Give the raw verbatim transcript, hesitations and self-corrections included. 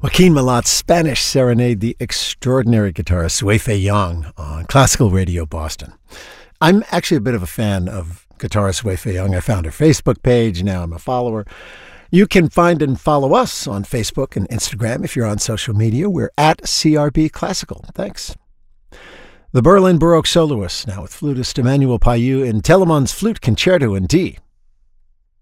Joaquin Milat's Spanish serenade the extraordinary guitarist Wei-Fei Yang on Classical Radio Boston. I'm actually a bit of a fan of guitarist Wei-Fei Yang. I found her Facebook page. Now I'm a follower. You can find and follow us on Facebook and Instagram if you're on social media. We're at C R B Classical. Thanks. The Berlin Baroque soloists, now with flutist Emmanuel Payou in Telemann's Flute Concerto in D.